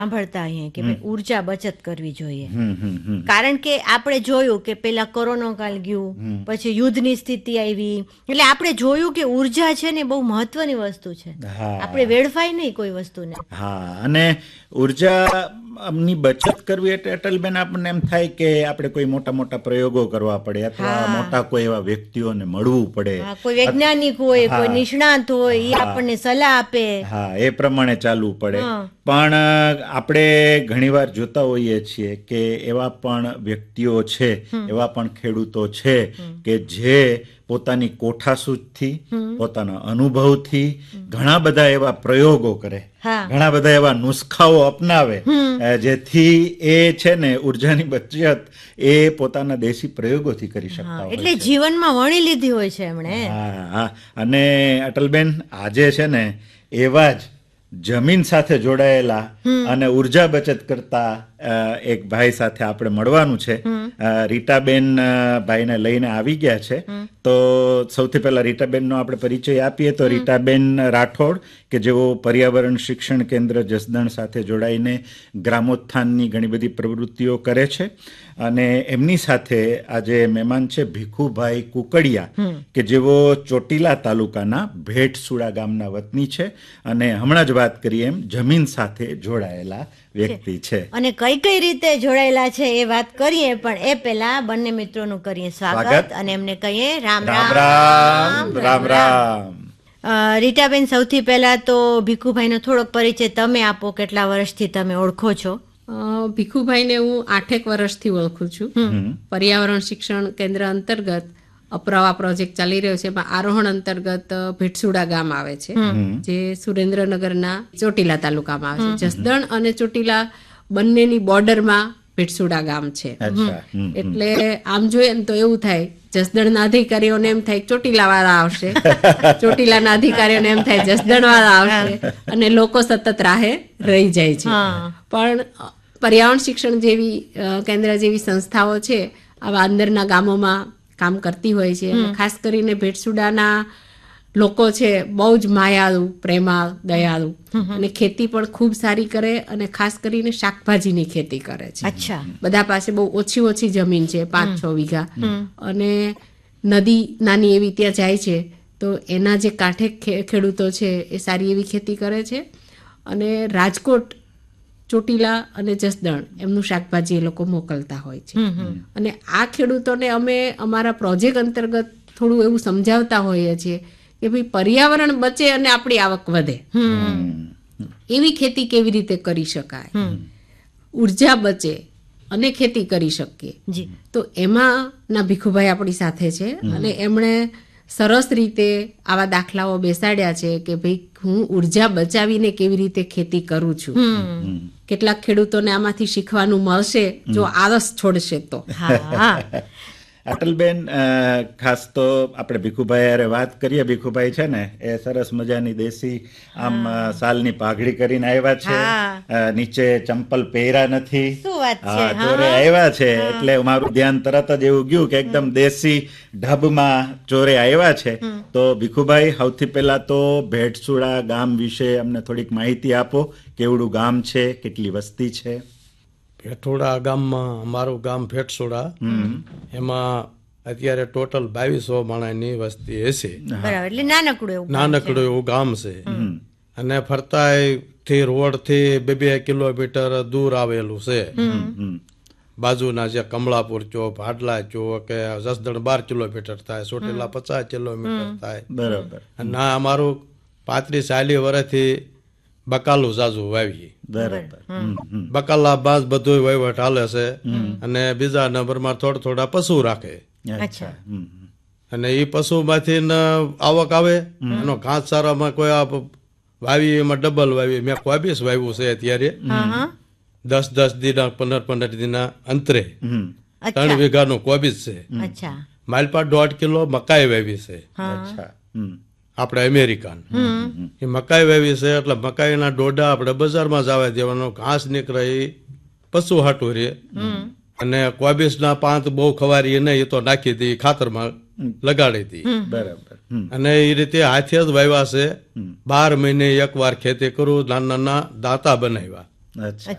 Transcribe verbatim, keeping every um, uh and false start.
સાંભળતા અહીંયા કે ભાઈ ઉર્જા બચત કરવી જોઈએ. કારણ કે આપણે જોયું કે પેલા કોરોના કાળ ગયું, પછી યુદ્ધની સ્થિતિ આવી, એટલે આપણે જોયું કે ઉર્જા છે ને બહુ મહત્વની વસ્તુ છે. આપણે વેડફાય નહીં કોઈ વસ્તુને. હા, અને ઉર્જા ની બચત કરવી એટલે અટલબેન આપણને એમ થાય કે આપણે કોઈ મોટા મોટા પ્રયોગો કરવા પડે અથવા મોટા કોઈ એવા વ્યક્તિઓને મળવું પડે, કોઈ વૈજ્ઞાનિક હોય, કોઈ નિષ્ણાત હોય, એ આપણને સલાહ આપે. હા, એ પ્રમાણે ચાલવું પડે. પણ આપણે ઘણીવાર જોતા હોઈએ છીએ કે એવા પણ વ્યક્તિઓ છે, એવા પણ ખેડૂતો છે કે જે પોતાની કોઠાસૂઝથી, પોતાના અનુભવથી ઘણા બધા એવા પ્રયોગો કરે, ઘણા બધા એવા નુસ્ખાઓ અપનાવે, જેથી એ છે ને ઉર્જાની બચત એ પોતાના દેશી પ્રયોગોથી કરી શકતા હોય. એટલે જીવનમાં વણી લીધી હોય છે એમણે. હા, અને અટલબેન આજે છે ને એવા જ જમીન સાથે જોડાયેલા અને ઉર્જા બચત કરતા એક ભાઈ સાથે આપણે મળવાનું છે. રીટાબેન ભાઈને લઈને આવી ગયા છે. તો સૌથી પહેલા રીટાબેનનો આપણે પરિચય આપીએ તો રીટાબેન રાઠોડ કે જેઓ પર્યાવરણ શિક્ષણ કેન્દ્ર જસદણ સાથે જોડાઈને ગ્રામોત્થાનની ઘણી બધી પ્રવૃત્તિઓ કરે છે. અને એમની સાથે આજે મહેમાન છે ભીખુભાઈ કુકડિયા કે જેઓ ચોટીલા તાલુકાના ભેટસુડા ગામના વતની છે અને હમણાં જ વાત કરીએ એમ જમીન સાથે જોડાયેલા વ્યક્તિ છે. અને કઈ કઈ રીતે જોડાયેલા છે એ વાત કરીએ, પણ એ પહેલા બંને મિત્રોનું કરીએ સ્વાગત અને એમને કહીએ રામ રામ રામ રામ રામ. રીટાબેન, સૌથી પહેલા તો ભીખુભાઈનો થોડોક પરિચય તમે આપો. કેટલા વર્ષથી તમે ઓળખો છો? ભીખુભાઈને હું આઠેક વર્ષથી ઓળખું છું. પર્યાવરણ શિક્ષણ કેન્દ્ર અંતર્ગત અપરાવા પ્રોજેક્ટ ચાલી રહ્યો છે, એમાં આરોહણ અંતર્ગત ભેટસુડા ગામ આવે છે, જે સુરેન્દ્રનગરના ચોટીલા તાલુકામાં આવે છે. જસદણ અને ચોટીલા બંનેની બોર્ડરમાં ભેટસુડા ગામ છે. એટલે આમ જોઈએ ને તો એવું થાય, જસદણના અધિકારીઓને એમ થાય ચોટીલા વાળા આવશે, ચોટીલાના અધિકારીઓને એમ થાય જસદણ વાળા આવશે, અને લોકો સતત રાહે રહી જાય છે. પણ પર્યાવરણ શિક્ષણ જેવી કેન્દ્ર જેવી સંસ્થાઓ છે, આવા અંદરના ગામોમાં કામ કરતી હોય છે. ખાસ કરીને ભેટસુડાના લોકો છે બહુ જ માયાળુ, પ્રેમાળ, દયાળુ, અને ખેતી પણ ખૂબ સારી કરે, અને ખાસ કરીને શાકભાજીની ખેતી કરે છે. બધા પાસે બહુ ઓછી ઓછી જમીન છે, પાંચ છ વીઘા, અને નદી નાની એવી ત્યાં જાય છે, તો એના જે કાંઠે ખેડૂતો છે એ સારી એવી ખેતી કરે છે. અને રાજકોટ, ચોટીલા અને જસદણ એમનું શાકભાજી એ લોકો મોકલતા હોય છે. અને આ ખેડૂતોને અમે અમારા પ્રોજેક્ટ અંતર્ગત થોડું એવું સમજાવતા હોઈએ છીએ કે ભાઈ પર્યાવરણ બચે અને આપણી આવક વધે, એવી ખેતી કેવી રીતે કરી શકાય, ઉર્જા બચે અને ખેતી કરી શકીએ. તો એમાં ના ભીખુભાઈ આપણી સાથે છે, અને એમણે સરસ રીતે આવા દાખલાઓ બેસાડ્યા છે કે ભાઈ હું ઉર્જા બચાવીને કેવી રીતે ખેતી કરું છું. કેટલાક ખેડૂતોને આમાંથી શીખવાનું મળશે જો આળસ છોડશે તો. અટલબેન, ખાસ તો આપણે ભીખુભાઈ અરે વાત કરીએ. ભીખુભાઈ છે ને એ સરસ મજાની દેશી આમ સાલની પાઘડી કરીને આવ્યા છે, નીચે ચંપલ પહેર્યા નથી, ચોરે આવ્યા છે. એટલે મારું ધ્યાન તરત જ એવું ગયું કે એકદમ દેશી ઢબમાં ચોરે આવ્યા છે. તો ભીખુભાઈ, સૌથી પહેલા તો ભેટસુડા ગામ વિશે અમને થોડીક માહિતી આપો. કેવડું ગામ છે, કેટલી વસ્તી છે? ભેટસુડા ગામમાં, અમારું ગામ ભેટસુડા, એમાં અત્યારે ટોટલ બાવીસો માણસની વસ્તી હશે. એટલે નાનકડું એવું નાનકડું એવું ગામ છે. અને ફરતાય થી રોડ થી બે બે કિલોમીટર દૂર આવેલું છે. બાજુના જે કમળાપુર ચોક, હાડલા ચોક કે જસદણ બાર કિલોમીટર થાય, ચોટીલા પચાસ કિલોમીટર થાય. બરાબર. ના, અમારું પાંત્રીસ ચાલીસ વર્ષથી બકાલું જાજુ વાવીએ. બરાબર. બકાલા બાદ બધું વહીવટ હાલે છે. અને બીજા નંબરમાં થોડા થોડા પશુ રાખે. અને એ પશુ માંથી આવક આવે. એનો ઘાસચારામાં કોઈ વાવી, એમાં ડબલ વાવી. મેં કોબીસ વાવ્યું છે અત્યારે, દસ દસ દિના પંદર પંદર દિના અંતરે ત્રણ વીઘાનું કોબીસ છે. માલપા દોઢ કિલો મકાઈ વાવી છે, આપણે અમેરિકન. એ મકાઈ વાવી છે, એટલે મકાઈના ડોડા આપણે બજારમાં જવા દેવાનો, ઘાસ નીકળે એ પશુ હાટું રે. અને કોબીસના પાંત બહુ ખવારી નહીં, એ તો નાખી હતી ખાતરમાં લગાડી હતી. બરાબર. અને એ રીતે હાથે જ વાવ્યા છે. બાર મહિને એક વાર ખેતી કરું, નાના નાના દાંતા બનાવ્યા. અચ્છા